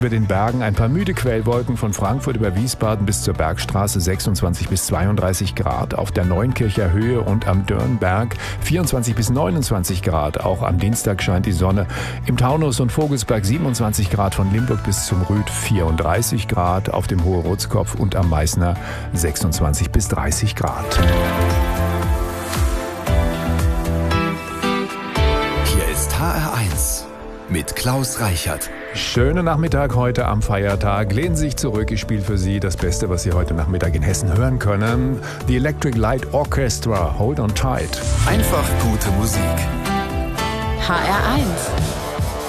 Über den Bergen ein paar müde Quellwolken von Frankfurt über Wiesbaden bis zur Bergstraße 26 bis 32 Grad. Auf der Neunkircher Höhe und am Dörnberg 24 bis 29 Grad. Auch am Dienstag scheint die Sonne. Im Taunus und Vogelsberg 27 Grad, von Limburg bis zum Rüd 34 Grad. Auf dem Hohe-Rotskopf und am Meißner 26 bis 30 Grad. Hier ist HR1 mit Klaus Reichert. Schönen Nachmittag heute am Feiertag. Lehnen Sie sich zurück. Ich spiele für Sie das Beste, was Sie heute Nachmittag in Hessen hören können. The Electric Light Orchestra, Hold on Tight. Einfach gute Musik. HR1